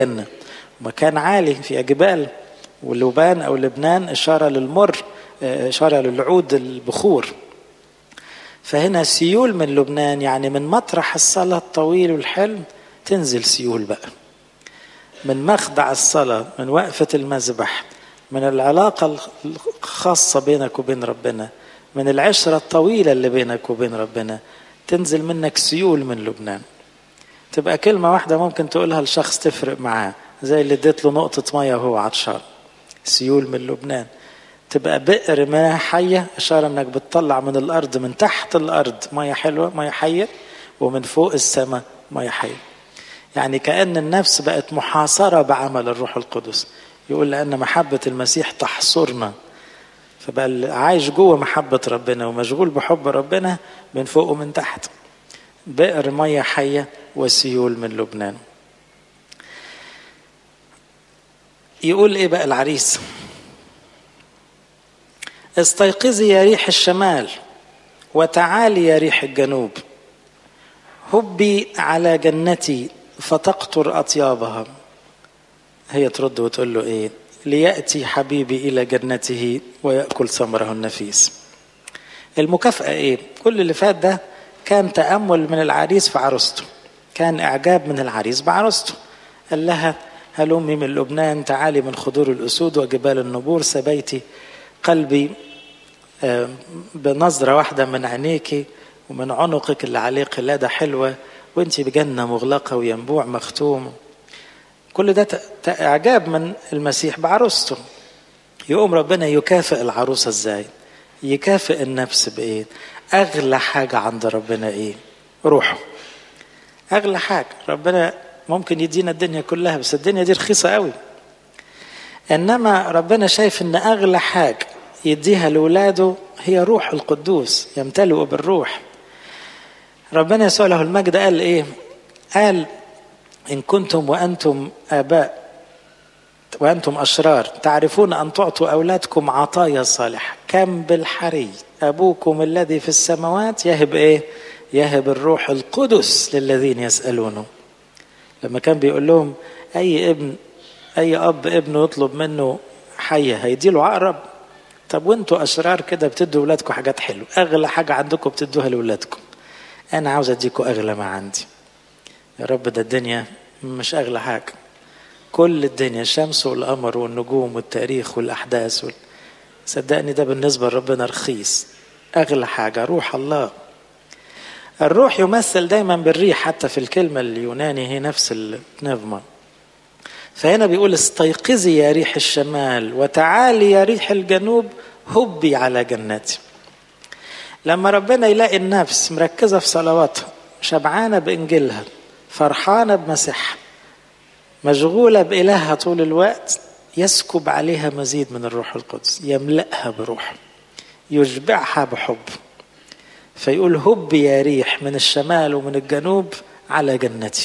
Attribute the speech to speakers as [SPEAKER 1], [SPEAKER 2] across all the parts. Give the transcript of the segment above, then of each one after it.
[SPEAKER 1] الجنة، مكان عالي في جبال، واللبان أو لبنان إشارة للمر، إشارة للعود البخور. فهنا سيول من لبنان، يعني من مطرح الصلاة الطويل والحلو تنزل سيول بقى، من مخدع الصلاة، من وقفة المذبح، من العلاقة الخاصة بينك وبين ربنا، من العشرة الطويلة اللي بينك وبين ربنا، تنزل منك سيول من لبنان. تبقى كلمة واحدة ممكن تقولها لشخص تفرق معاه، زي اللي اديت له نقطة مية وهو عطشان. سيول من لبنان. تبقى بئر مياه حية، إشارة انك بتطلع من الأرض، من تحت الأرض مياه حلوة، مياه حية، ومن فوق السماء مياه حية. يعني كأن النفس بقت محاصرة بعمل الروح القدس. يقول لأن محبة المسيح تحصرنا، فبقى عايش جوه محبة ربنا ومشغول بحب ربنا من فوق ومن تحت. بئر مياه حية وسيول من لبنان. يقول ايه بقى العريس؟ استيقظي يا ريح الشمال وتعالي يا ريح الجنوب، هبي على جنتي فتقطر أطيابها. هي ترد وتقول له ايه؟ ليأتي حبيبي إلى جنته ويأكل ثمره النفيس. المكافأة ايه؟ كل اللي فات ده كان تأمل من العريس في عروسته، كان إعجاب من العريس بعروسته. قال لها هلومي من لبنان، تعالي من خضور الأسود وجبال النبور، سبيتي قلبي بنظرة واحدة من عينيك، ومن عنقك اللي عليه قلادة حلوة، وانتي بجنة مغلقة وينبوع مختوم. كل ده إعجاب من المسيح بعروسته. يقوم ربنا يكافئ العروسة ازاي؟ يكافئ النفس بإيه؟ أغلى حاجة عند ربنا إيه؟ روحه. أغلى حاجة. ربنا ممكن يدينا الدنيا كلها، بس الدنيا دي رخيصة قوي. إنما ربنا شايف إن أغلى حاجة يديها لولاده هي روح القدوس، يمتلئوا بالروح. ربنا يسوع له المجد قال إيه؟ قال إن كنتم وأنتم آباء وأنتم أشرار تعرفون أن تعطوا أولادكم عطايا صالحة، كم بالحري أبوكم الذي في السماوات يهب إيه؟ يهب الروح القدس للذين يسألونه. لما كان بيقول لهم أي أب ابنه يطلب منه حية هيديله عقرب؟ طب وانتوا أشرار كده بتدوا أولادكم حاجات حلوة، أغلى حاجة عندكم بتدوها لأولادكم. أنا عاوز أديكم أغلى ما عندي. يا رب ده الدنيا مش أغلى حاجة، كل الدنيا، الشمس والقمر والنجوم والتاريخ والأحداث صدقني ده بالنسبة لربنا رخيص. أغلى حاجة روح الله. الروح يمثل دايما بالريح، حتى في الكلمة اليوناني هي نفس النغمة. فهنا بيقول استيقظي يا ريح الشمال وتعالي يا ريح الجنوب، هبي على جنتي. لما ربنا يلاقي النفس مركزة في صلواتها، شبعانة بإنجيلها، فرحانة بمسيحها، مشغولة بإلهها طول الوقت، يسكب عليها مزيد من الروح القدس، يملأها بروح، يشبعها بحب. فيقول هب يا ريح من الشمال ومن الجنوب على جنتي.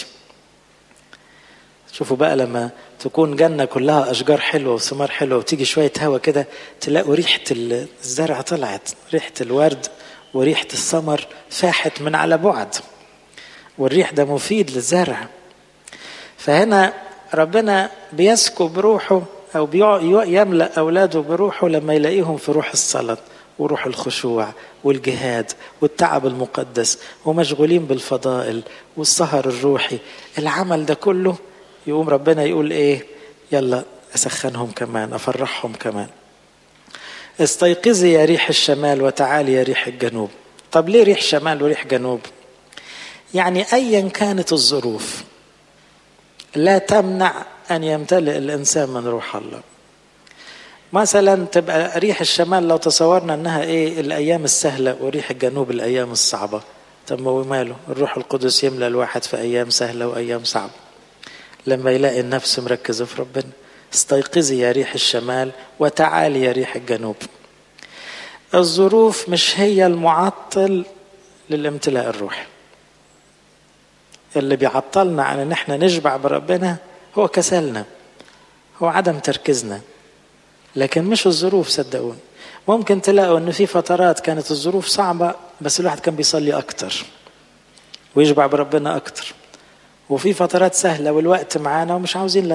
[SPEAKER 1] شوفوا بقى لما تكون جنة كلها أشجار حلوة وثمار حلوة، وتيجي شوية هوا كده تلاقوا ريحة الزرع طلعت، ريحة الورد وريحة الثمر فاحت من على بعد، والريح ده مفيد للزرع. فهنا ربنا بيسكب روحه أو يملأ أولاده بروحه لما يلاقيهم في روح الصلاة وروح الخشوع والجهاد والتعب المقدس، ومشغولين بالفضائل والسهر الروحي، العمل ده كله. يقوم ربنا يقول ايه؟ يلا أسخنهم كمان، أفرحهم كمان. استيقظي يا ريح الشمال وتعالي يا ريح الجنوب. طب ليه ريح شمال وريح جنوب؟ يعني أيا كانت الظروف لا تمنع أن يمتلئ الإنسان من روح الله. مثلا تبقى ريح الشمال لو تصورنا أنها إيه؟ الأيام السهلة، وريح الجنوب الأيام الصعبة. طب ما ماله؟ الروح القدس يملأ الواحد في أيام سهلة وأيام صعبة لما يلاقي النفس مركزة في ربنا. استيقظي يا ريح الشمال وتعالي يا ريح الجنوب. الظروف مش هي المعطل للامتلاء الروحي. اللي بيعطلنا عن ان احنا نشبع بربنا هو كسلنا، هو عدم تركيزنا، لكن مش الظروف. صدقوني ممكن تلاقوا ان في فترات كانت الظروف صعبة بس الواحد كان بيصلي اكتر ويشبع بربنا اكتر وفي فترات سهلة والوقت معانا ومش عاوزين